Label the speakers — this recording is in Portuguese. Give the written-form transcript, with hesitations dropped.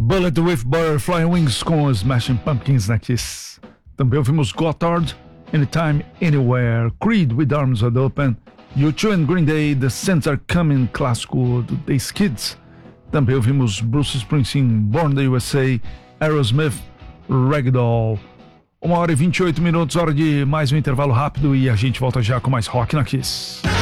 Speaker 1: Bullet with Butterfly Wings com os Smashing Pumpkins na Kiss. Também ouvimos Gotthard, Anytime, Anywhere, Creed with Arms Wide Open, U2 and Green Day, The Saints Are Coming, clássico do Days Kids. Também ouvimos Bruce Springsteen, Born in the USA, Aerosmith, Ragdoll. 1h28, hora de mais um intervalo rápido e a gente volta já com mais rock na Kiss.